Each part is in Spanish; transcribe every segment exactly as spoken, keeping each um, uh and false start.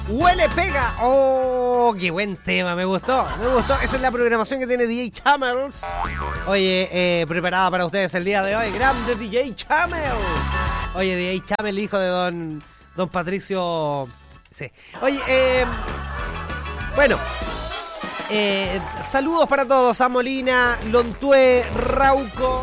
Huele pega. Oh, qué buen tema, me gustó, me gustó. Esa es la programación que tiene D J Chamels. Oye, eh, preparada para ustedes el día de hoy. Grande D J Chamel. Oye, D J Chamel, hijo de don, don Patricio. Sí. Oye, eh, bueno. Eh, saludos para todos. A Molina, Lontué, Rauco.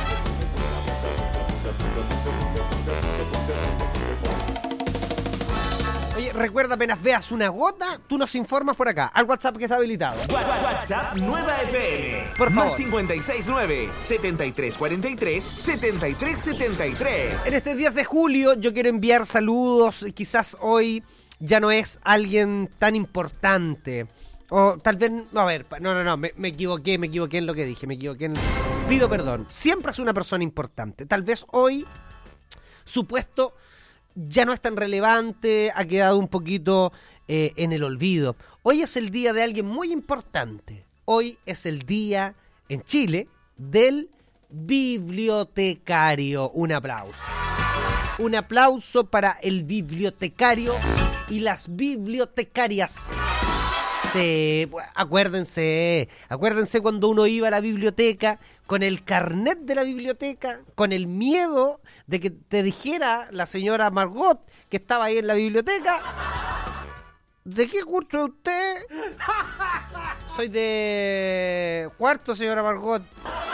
Recuerda, apenas veas una gota, tú nos informas por acá, al WhatsApp que está habilitado. WhatsApp Nueva F M. Por favor. Más cincuenta y seis nueve, setenta y tres cuarenta y tres, setenta y tres setenta y tres. En este diez de julio yo quiero enviar saludos. Quizás hoy ya no es alguien tan importante. O tal vez, no, a ver, no, no, no, me, me equivoqué, me equivoqué en lo que dije, me equivoqué en... Pido perdón. Siempre es una persona importante. Tal vez hoy su puesto ya no es tan relevante, ha quedado un poquito eh, en el olvido. Hoy es el día de alguien muy importante. Hoy es el día, en Chile, del bibliotecario. Un aplauso. Un aplauso para el bibliotecario y las bibliotecarias. Sí, acuérdense, acuérdense cuando uno iba a la biblioteca con el carnet de la biblioteca, con el miedo de que te dijera la señora Margot que estaba ahí en la biblioteca. ¿De qué curso es usted? Soy de cuarto, señora Margot.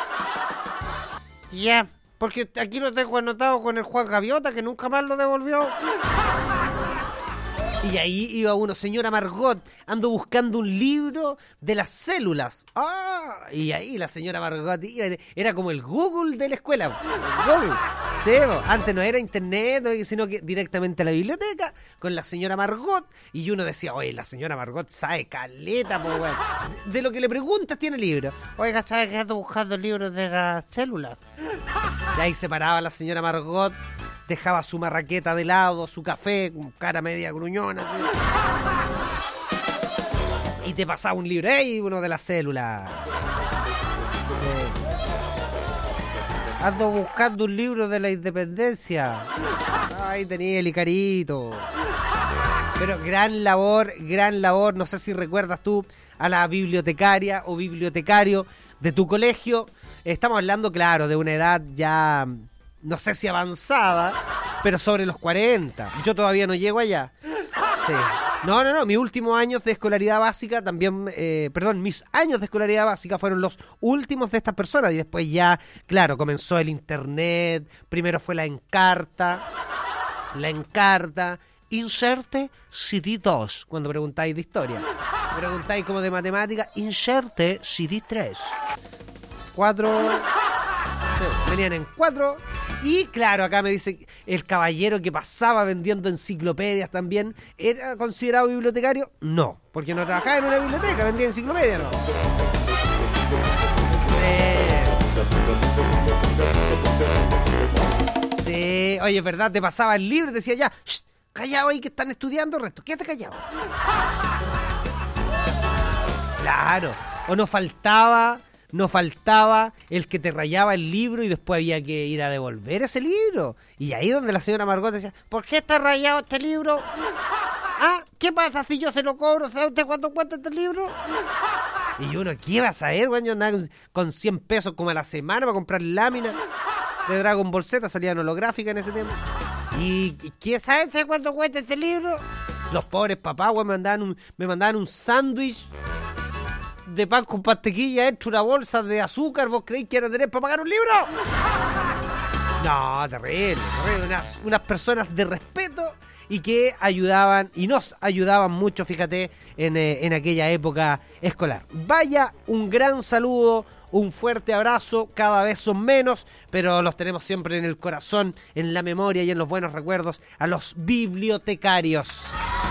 Ya, porque aquí lo tengo anotado con el Juan Gaviota, que nunca más lo devolvió. Y ahí iba uno, señora Margot, ando buscando un libro de las células. Ah, y ahí la señora Margot iba, era como el Google de la escuela. Google. Sí, antes no era internet, sino que directamente a la biblioteca con la señora Margot. Y uno decía, oye, la señora Margot sabe caleta, po, güey. De lo que le preguntas tiene libro. Oiga, ¿sabe que ando buscando libros de las células? Y ahí se paraba la señora Margot, dejaba su marraqueta de lado, su café, con cara media gruñona, ¿sí? Y te pasaba un libro, ¡ey! Uno de las células. Sí. Ando buscando un libro de la independencia. Ahí tenía el Icarito. Pero gran labor, gran labor. No sé si recuerdas tú a la bibliotecaria o bibliotecario de tu colegio. Estamos hablando, claro, de una edad ya... no sé si avanzada, pero sobre los cuarenta. Yo todavía no llego allá. Sí. No, no, no. Mis últimos años de escolaridad básica también... Eh, perdón, mis años de escolaridad básica fueron los últimos de estas personas. Y después ya, claro, comenzó el internet. Primero fue la Encarta. La Encarta. Inserte C D dos. Cuando preguntáis de historia. Preguntáis como de matemática. Inserte C D tres. Cuatro... Venían en cuatro. Y claro, acá me dice el caballero que pasaba vendiendo enciclopedias también. ¿Era considerado bibliotecario? No, porque no trabajaba en una biblioteca, vendía enciclopedias, no. Sí. Sí, oye, ¿verdad? Te pasaba el libro y decía ya, shh, callado ahí que están estudiando, resto, quédate callado. Claro, o no faltaba... No faltaba el que te rayaba el libro y después había que ir a devolver ese libro. Y ahí donde la señora Margot decía, ¿por qué está rayado este libro? Ah, ¿qué pasa si yo se lo cobro? ¿Sabe usted cuánto cuesta este libro? Y uno, ¿qué iba a saber, güey? Yo andaba con cien pesos como a la semana para comprar láminas de Dragon Ball Z, salían holográficas en ese tiempo. ¿Y qué sabe usted cuánto cuesta este libro? Los pobres papás, güey, me mandaban un, me mandaban un sándwich de pan con mantequilla dentro, una bolsa de azúcar. ¿Vos creéis que era tener para pagar un libro? No, terrible, terrible. Unas, unas personas de respeto y que ayudaban y nos ayudaban mucho, fíjate, en, eh, en aquella época escolar. Vaya, un gran saludo, un fuerte abrazo. Cada vez son menos, pero los tenemos siempre en el corazón, en la memoria y en los buenos recuerdos a los bibliotecarios.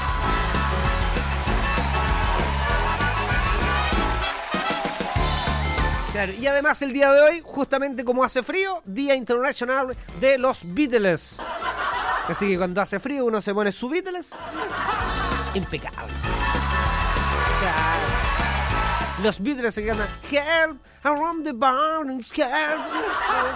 Claro, y además el día de hoy, justamente como hace frío, Día Internacional de los Beatles. Así que cuando hace frío uno se pone su Beatles. Impecable. Claro. Los Beatles se llaman Help Around the Barn, Help.